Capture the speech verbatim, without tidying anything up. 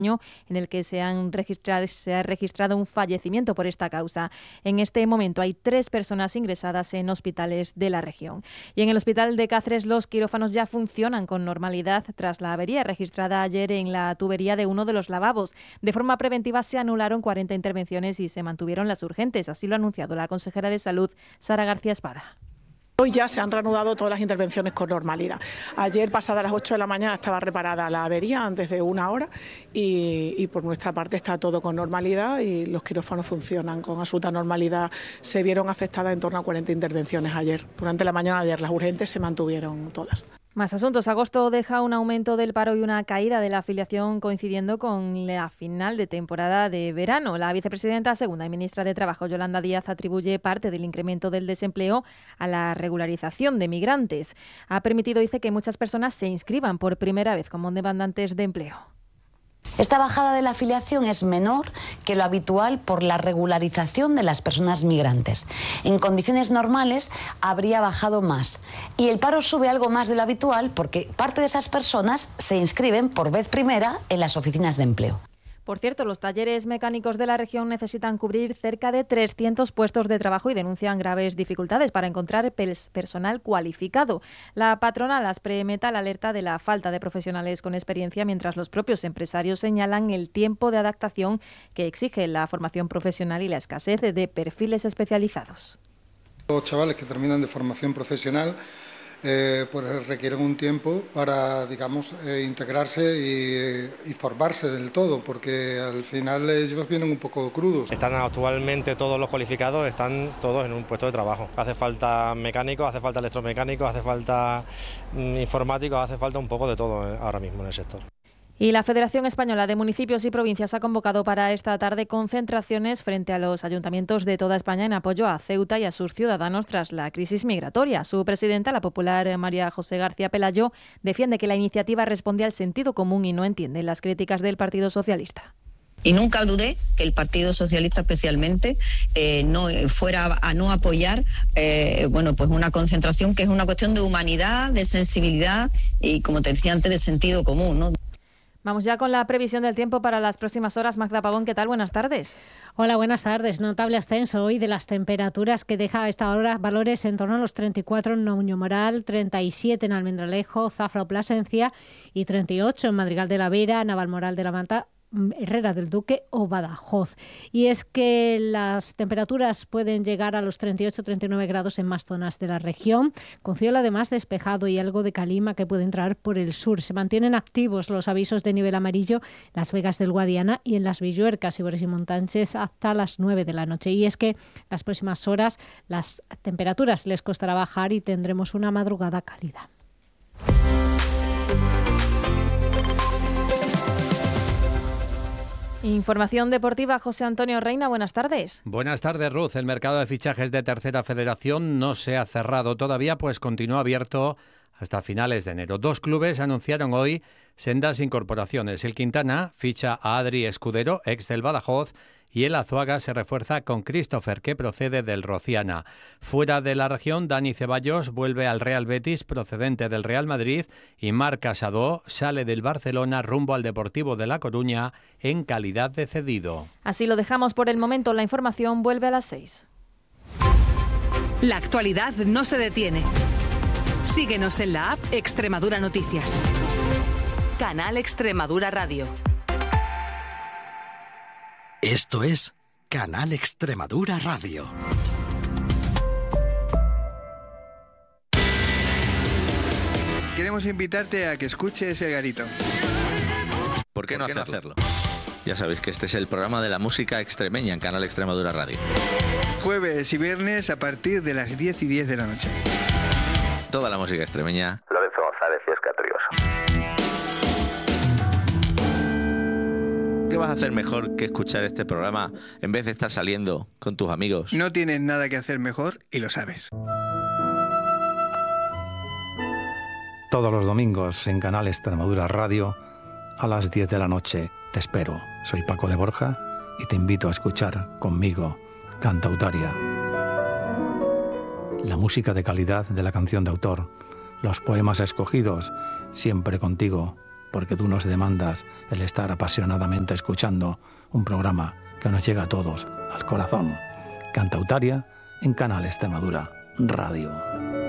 en el que se, han registrado, se ha registrado un fallecimiento por esta causa. En este momento hay tres personas ingresadas en hospitales de la región. Y en el hospital de Cáceres los quirófanos ya funcionan con normalidad tras la avería registrada ayer en la tubería de uno de los lavabos. De forma preventiva se anularon cuarenta intervenciones y se mantuvieron las urgentes. Así lo ha anunciado la consejera de Salud, Sara García Espada. Hoy ya se han reanudado todas las intervenciones con normalidad. Ayer, pasada las ocho de la mañana, estaba reparada la avería antes de una hora y, y por nuestra parte está todo con normalidad y los quirófanos funcionan con absoluta normalidad. Se vieron afectadas en torno a cuarenta intervenciones ayer. Durante la mañana de ayer las urgentes se mantuvieron todas. Más asuntos. Agosto deja un aumento del paro y una caída de la afiliación coincidiendo con la final de temporada de verano. La vicepresidenta segunda y ministra de Trabajo, Yolanda Díaz, atribuye parte del incremento del desempleo a la regularización de migrantes. Ha permitido, dice, que muchas personas se inscriban por primera vez como demandantes de empleo. Esta bajada de la afiliación es menor que lo habitual por la regularización de las personas migrantes. En condiciones normales habría bajado más. Y el paro sube algo más de lo habitual porque parte de esas personas se inscriben por vez primera en las oficinas de empleo. Por cierto, los talleres mecánicos de la región necesitan cubrir cerca de trescientos puestos de trabajo y denuncian graves dificultades para encontrar personal cualificado. La patronal Aspremetal alerta de la falta de profesionales con experiencia, mientras los propios empresarios señalan el tiempo de adaptación que exige la formación profesional y la escasez de perfiles especializados. Los chavales que terminan de formación profesional Eh, pues requieren un tiempo para, digamos, eh, integrarse y, y formarse del todo, porque al final ellos vienen un poco crudos. Están actualmente todos los cualificados, están todos en un puesto de trabajo. Hace falta mecánicos, hace falta electromecánicos, hace falta mm, informáticos, hace falta un poco de todo eh, ahora mismo en el sector. Y la Federación Española de Municipios y Provincias ha convocado para esta tarde concentraciones frente a los ayuntamientos de toda España en apoyo a Ceuta y a sus ciudadanos tras la crisis migratoria. Su presidenta, la popular María José García Pelayo, defiende que la iniciativa responde al sentido común y no entiende las críticas del Partido Socialista. Y nunca dudé que el Partido Socialista especialmente eh, no fuera a no apoyar eh, bueno, pues una concentración que es una cuestión de humanidad, de sensibilidad y, como te decía antes, de sentido común, ¿no? Vamos ya con la previsión del tiempo para las próximas horas. Magda Pavón, ¿qué tal? Buenas tardes. Hola, buenas tardes. Notable ascenso hoy de las temperaturas que deja a esta hora valores en torno a los treinta y cuatro en Nuñomoral, treinta y siete en Almendralejo, Zafra o Plasencia y treinta y ocho en Madrigal de la Vera, Navalmoral de la Manta, Herrera del Duque o Badajoz. Y es que las temperaturas pueden llegar a los treinta y ocho a treinta y nueve grados en más zonas de la región, con cielo además despejado y algo de calima que puede entrar por el sur. Se mantienen activos los avisos de nivel amarillo en Las Vegas del Guadiana y en Las Villuercas y Bores y Montanches hasta las nueve de la noche. Y es que las próximas horas las temperaturas les costará bajar y tendremos una madrugada cálida. Información deportiva, José Antonio Reina, buenas tardes. Buenas tardes, Ruth. El mercado de fichajes de Tercera Federación no se ha cerrado todavía, pues continúa abierto hasta finales de enero. Dos clubes anunciaron hoy sendas incorporaciones. El Quintana ficha a Adri Escudero, ex del Badajoz, y el Azuaga se refuerza con Christopher, que procede del Rociana. Fuera de la región, Dani Ceballos vuelve al Real Betis, procedente del Real Madrid, y Marc Casado sale del Barcelona rumbo al Deportivo de La Coruña en calidad de cedido. Así lo dejamos por el momento. La información vuelve a las seis. La actualidad no se detiene. Síguenos en la app Extremadura Noticias. Canal Extremadura Radio. Esto es Canal Extremadura Radio. Queremos invitarte a que escuches El Garito. ¿Por qué no hacerlo? Ya sabéis que este es el programa de la música extremeña en Canal Extremadura Radio. Jueves y viernes a partir de las diez y diez de la noche. Toda la música extremeña. Lorenzo González y Oscar Trioso. ¿Qué vas a hacer mejor que escuchar este programa en vez de estar saliendo con tus amigos? No tienes nada que hacer mejor y lo sabes. Todos los domingos en Canal Extremadura Radio a las diez de la noche. Te espero. Soy Paco de Borja y te invito a escuchar conmigo Cantautaria. La música de calidad de la canción de autor, los poemas escogidos, siempre contigo, porque tú nos demandas el estar apasionadamente escuchando un programa que nos llega a todos al corazón. Cantautaria en Canal Extremadura Radio.